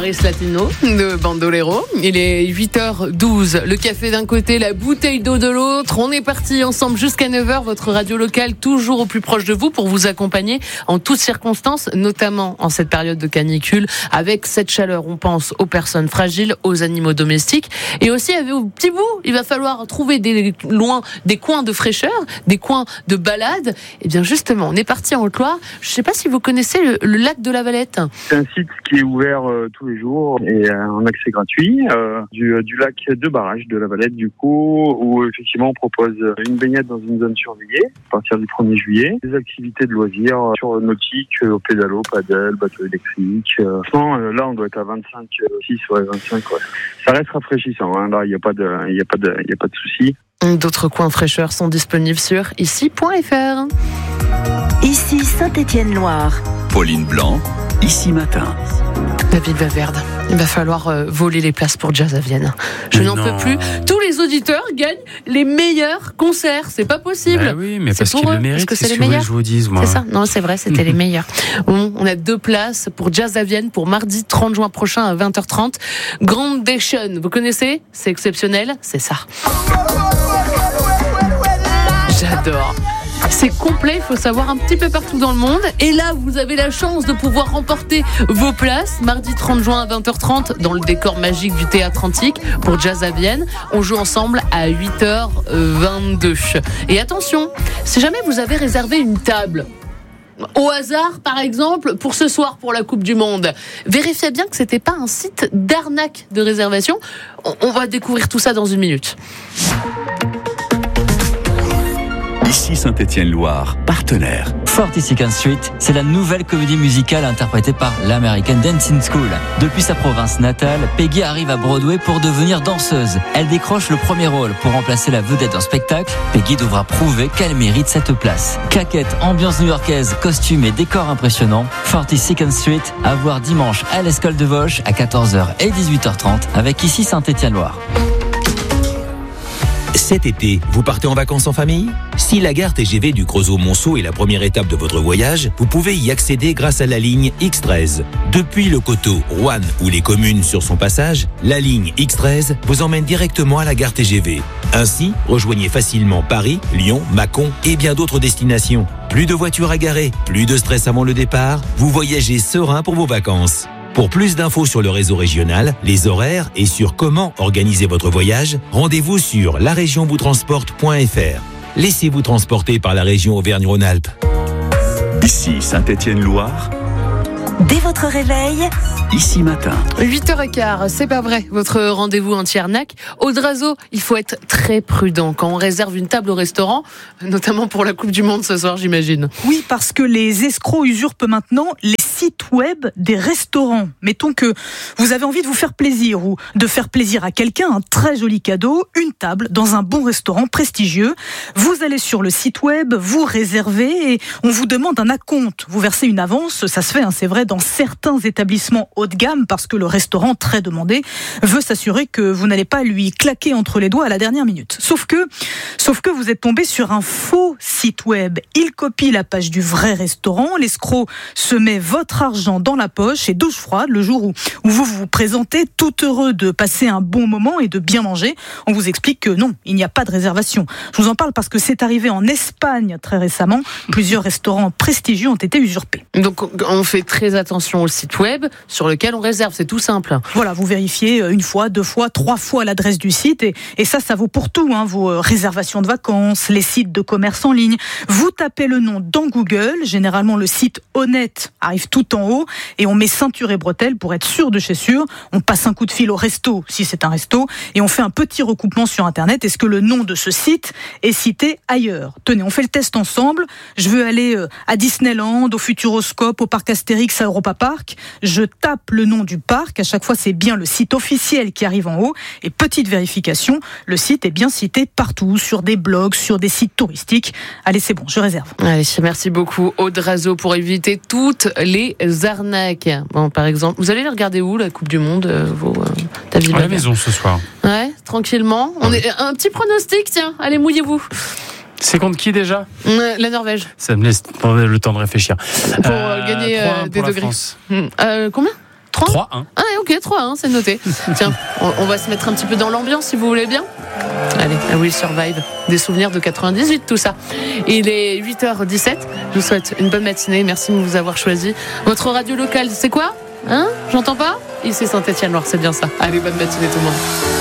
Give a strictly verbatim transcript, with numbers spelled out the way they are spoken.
Paris Latino de Bandolero. Il est huit heures douze. Le café d'un côté, la bouteille d'eau de l'autre. On est parti ensemble jusqu'à neuf heures. Votre radio locale toujours au plus proche de vous pour vous accompagner en toutes circonstances, notamment en cette période de canicule. Avec cette chaleur, on pense aux personnes fragiles, aux animaux domestiques et aussi aux petits bouts. Il va falloir trouver des, loin, des coins de fraîcheur, des coins de balade. Et bien justement, on est parti en Haute-Loire. Je ne sais pas si vous connaissez le, le lac de la Valette. C'est un site qui est ouvert euh, tous les jours et euh, en accès gratuit euh, du, du lac de barrage de la Valette du coup, où effectivement on propose une baignade dans une zone surveillée à partir du premier juillet, des activités de loisirs euh, sur nautique, euh, au pédalo, paddle, bateau électrique. Euh, euh, là on doit être à vingt-cinq, six, ouais, vingt-cinq. Ouais. Ça reste rafraîchissant. Hein, là il n'y a pas de, il y a pas de, il y a pas de souci. D'autres coins fraîcheurs sont disponibles sur ici point f r. Ici Saint-Étienne-Loire. Pauline Blanc, Ici Matin. David Valverde, il va falloir euh, voler les places pour Jazz à Vienne. Je mais n'en non. peux plus. Tous les auditeurs gagnent les meilleurs concerts. C'est pas possible. Bah oui, mais c'est parce qu'ils le méritent. Parce que c'est les meilleurs. Je vous dise, moi. C'est ça. Non, c'est vrai, c'était les meilleurs. Bon, on a deux places pour Jazz à Vienne pour mardi trente juin prochain à vingt heures trente. Grandation, vous connaissez ? C'est exceptionnel, c'est ça. J'adore. C'est complet, il faut savoir un petit peu partout dans le monde. Et là, vous avez la chance de pouvoir remporter vos places. Mardi trente juin à vingt heures trente, dans le décor magique du Théâtre Antique, pour Jazz à Vienne. On joue ensemble à huit heures vingt-deux. Et attention, si jamais vous avez réservé une table, au hasard, par exemple, pour ce soir, pour la Coupe du Monde, vérifiez bien que c'était pas un site d'arnaque de réservation. On va découvrir tout ça dans une minute. Ici Saint-Étienne-Loire, partenaire. forty-second Street, c'est la nouvelle comédie musicale interprétée par l'American Dancing School. Depuis sa province natale, Peggy arrive à Broadway pour devenir danseuse. Elle décroche le premier rôle pour remplacer la vedette d'un spectacle. Peggy devra prouver qu'elle mérite cette place. Claquettes, ambiance new-yorkaise, costumes et décors impressionnants. forty-second Street, à voir dimanche à l'Escole de Vosges à quatorze heures et dix-huit heures trente avec Ici Saint-Étienne-Loire. Cet été, vous partez en vacances en famille ? Si la gare T G V du Creusot-Monceau est la première étape de votre voyage, vous pouvez y accéder grâce à la ligne X treize. Depuis le Coteau, Roanne ou les communes sur son passage, la ligne X treize vous emmène directement à la gare T G V. Ainsi, rejoignez facilement Paris, Lyon, Mâcon et bien d'autres destinations. Plus de voitures à garer, plus de stress avant le départ, vous voyagez serein pour vos vacances. Pour plus d'infos sur le réseau régional, les horaires et sur comment organiser votre voyage, rendez-vous sur la région vous transporte point f r. Laissez-vous transporter par la région Auvergne-Rhône-Alpes. Ici Saint-Étienne-Loire. Dès votre réveil, Ici Matin. huit heures quinze, c'est pas vrai, votre rendez-vous anti-arnaque. Au Drazo, il faut être très prudent quand on réserve une table au restaurant, notamment pour la Coupe du Monde ce soir, j'imagine. Oui, parce que les escrocs usurpent maintenant les sites web des restaurants. Mettons que vous avez envie de vous faire plaisir ou de faire plaisir à quelqu'un, un très joli cadeau, une table dans un bon restaurant prestigieux. Vous allez sur le site web, vous réservez et on vous demande un acompte. Vous versez une avance, ça se fait, hein, c'est vrai, dans certains établissements haut de gamme parce que le restaurant, très demandé, veut s'assurer que vous n'allez pas lui claquer entre les doigts à la dernière minute. Sauf que, sauf que vous êtes tombé sur un faux site web. Il copie la page du vrai restaurant. L'escroc se met votre argent dans la poche et douche froide le jour où, où vous vous présentez tout heureux de passer un bon moment et de bien manger. On vous explique que non, il n'y a pas de réservation. Je vous en parle parce que c'est arrivé en Espagne très récemment. Plusieurs restaurants prestigieux ont été usurpés. Donc on fait très attention au site web sur lequel on réserve, c'est tout simple. Voilà, vous vérifiez une fois, deux fois, trois fois l'adresse du site et, et ça, ça vaut pour tout, hein, vos réservations de vacances, les sites de commerce en ligne. Vous tapez le nom dans Google, généralement le site honnête arrive tout en haut et on met ceinture et bretelles pour être sûr de chez sûr. On passe un coup de fil au resto, si c'est un resto, et on fait un petit recoupement sur Internet. Est-ce que le nom de ce site est cité ailleurs ? Tenez, on fait le test ensemble. Je veux aller à Disneyland, au Futuroscope, au parc Astérix, à Europa Park. Je tape le nom du parc. À chaque fois, c'est bien le site officiel qui arrive en haut. Et petite vérification, le site est bien cité partout, sur des blogs, sur des sites touristiques. Allez, c'est bon, je réserve. Allez, merci beaucoup, Aude Razo, pour éviter toutes les arnaques. Bon, par exemple, vous allez les regarder où, la Coupe du Monde, euh, vos, euh, David à la maison ce soir. Ouais, tranquillement. On est, un petit pronostic, tiens. Allez, mouillez-vous. C'est contre qui déjà ? La Norvège. Ça me laisse le temps de réfléchir. Pour euh, gagner euh, des degrés. France. Euh, combien ? trois trois un. Ah, ok, trois un, c'est noté. Tiens, on, on va se mettre un petit peu dans l'ambiance si vous voulez bien. Allez, I Will Survive. Des souvenirs de quatre-vingt-dix-huit, tout ça. Il est huit heures dix-sept. Je vous souhaite une bonne matinée. Merci de nous avoir choisi. Votre radio locale, c'est quoi? Hein? J'entends pas? Ici Saint-Étienne-Loire, c'est bien ça. Allez, bonne matinée tout le monde.